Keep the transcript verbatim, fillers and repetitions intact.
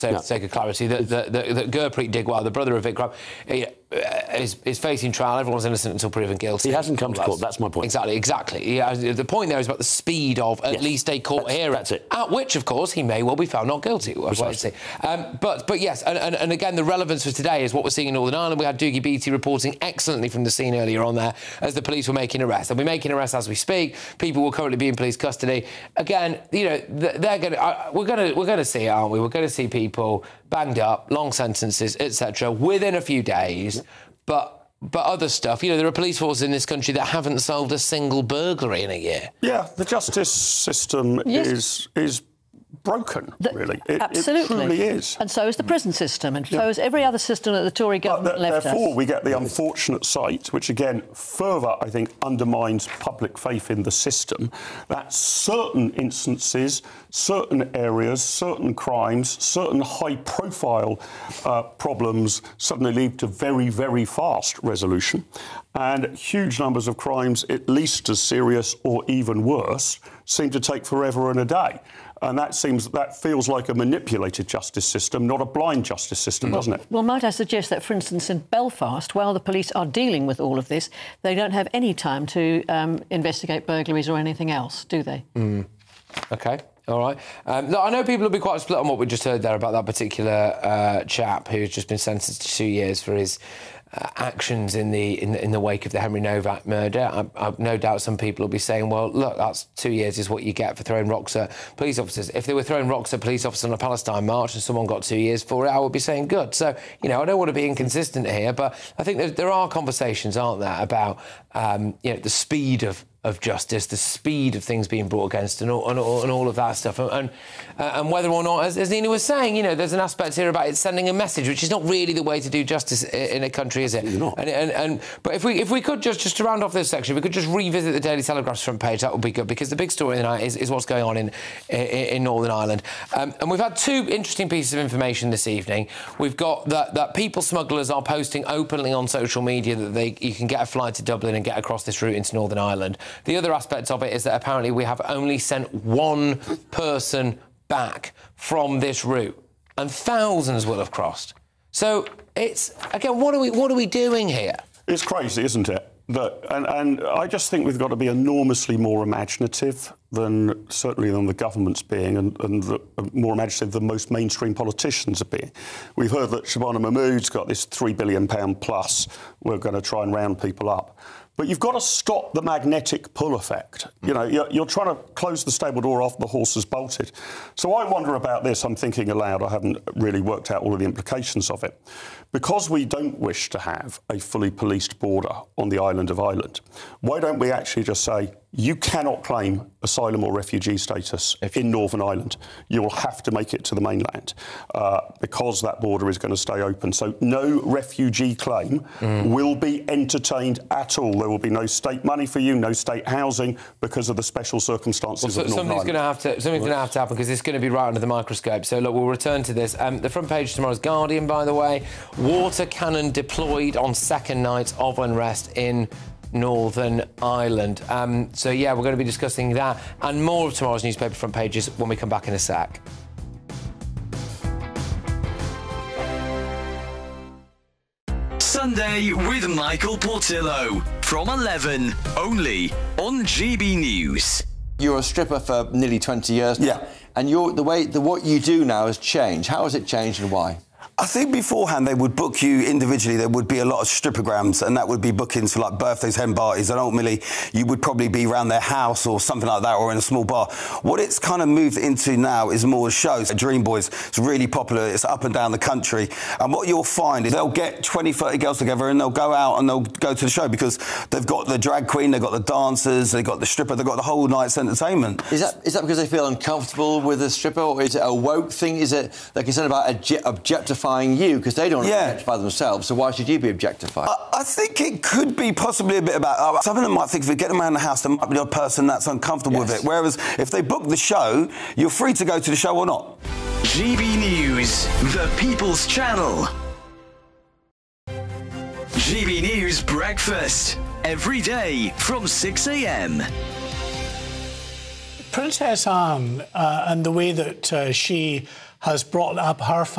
So, for the sake of clarity, that, that, that, that Gurpreet Digwal, the brother of Vikram, is, is facing trial. Everyone's innocent until proven guilty. He hasn't come to court, that's my point. Exactly, exactly. Yeah, the point there is about the speed of at yes. least a court that's, hearing. That's it. At which, of course, he may well be found not guilty. Um, but, but yes, and, and, and again, the relevance for today is what we're seeing in Northern Ireland. We had Doogie Beattie reporting excellently from the scene earlier on there as the police were making arrests. They'll be making arrests as we speak. People will currently be in police custody. Again, you know, they're going to... We're going to we're going to see it, aren't we? We're going to see people banged up, long sentences, et cetera, within a few days. But but other stuff, you know, there are police forces in this country that haven't solved a single burglary in a year. Yeah, the justice system yes. is is broken, the, really. It, absolutely. It truly is. And so is the prison system, and yeah. so is every other system that the Tory government th left Therefore, us. we get the unfortunate sight, which again further, I think, undermines public faith in the system, that certain instances, certain areas, certain crimes, certain high-profile uh, problems suddenly lead to very, very fast resolution, and huge numbers of crimes, at least as serious or even worse, seem to take forever and a day. And that seems that feels like a manipulated justice system, not a blind justice system, well, doesn't it? Well, might I suggest that, for instance, in Belfast, while the police are dealing with all of this, they don't have any time to um, investigate burglaries or anything else, do they? Mm. OK. All right. Um, I know people will be quite split on what we just heard there about that particular uh, chap who's just been sentenced to two years for his uh, actions in the, in the in the wake of the Henry Novak murder. I, I've no doubt some people will be saying, well, look, that's two years is what you get for throwing rocks at police officers. If they were throwing rocks at police officers on a Palestine march and someone got two years for it, I would be saying good. So, you know, I don't want to be inconsistent here, but I think there, there are conversations, aren't there, about, um, you know, the speed of of justice, the speed of things being brought against and all, and all, and all of that stuff. And, uh, and whether or not, as, as Nina was saying, you know, there's an aspect here about it sending a message, which is not really the way to do justice in a country, is it? Not. And, and, and, but if we if we could just, just to round off this section, we could just revisit the Daily Telegraph's front page, that would be good, because the big story of the night is, is what's going on in, in, in Northern Ireland. Um, and we've had two interesting pieces of information this evening. We've got that, that people smugglers are posting openly on social media that they you can get a flight to Dublin and get across this route into Northern Ireland. The other aspect of it is that apparently we have only sent one person back from this route, and thousands will have crossed. So it's, again, what are we what are we doing here? It's crazy, isn't it? That, and, and I just think we've got to be enormously more imaginative than, certainly than the government's being, and, and the, more imaginative than most mainstream politicians are being. We've heard that Shabana Mahmood's got this three billion pound plus, we're going to try and round people up. But you've got to stop the magnetic pull effect. You know, you're, you're trying to close the stable door after the horse has bolted. So I wonder about this. I'm thinking aloud. I haven't really worked out all of the implications of it. Because we don't wish to have a fully policed border on the island of Ireland, why don't we actually just say, you cannot claim asylum or refugee status in Northern Ireland. You'll have to make it to the mainland uh, because that border is going to stay open. So no refugee claim mm. will be entertained at all. There will be no state money for you, no state housing, because of the special circumstances well, so, of Northern something's Ireland. Gonna have to, something's going to have to happen, because it's going to be right under the microscope. So, look, we'll return to this. Um, the front page of tomorrow's Guardian, by the way, water cannon deployed on second night of unrest in Northern Ireland. Um, so, yeah, we're going to be discussing that and more of tomorrow's newspaper front pages when we come back in a sec. Sunday with Michael Portillo from eleven, only on G B News. You're a stripper for nearly twenty years now. Yeah. And you're, the way the, what you do now has changed. How has it changed and why? I think beforehand they would book you individually. There would be a lot of stripograms, and that would be bookings for like birthdays, hen parties, and ultimately you would probably be around their house or something like that, or in a small bar. What it's kind of moved into now is more shows. Dream Boys, it's really popular. It's up and down the country. And what you'll find is they'll get twenty, thirty girls together and they'll go out and they'll go to the show because they've got the drag queen, they've got the dancers, they've got the stripper, they've got the whole night's entertainment. Is that is that because they feel uncomfortable with the stripper, or is it a woke thing? Is it they're concerned about obje objectifying you because they don't yeah. objectify themselves, so why should you be objectified? I, I think it could be possibly a bit about... Uh, some of them might think if we get them around the house, there might be a person that's uncomfortable yes. with it. Whereas if they book the show, you're free to go to the show or not. G B News, the People's Channel. G B News Breakfast, every day from six a m. Princess Anne uh, and the way that uh, she has brought up her family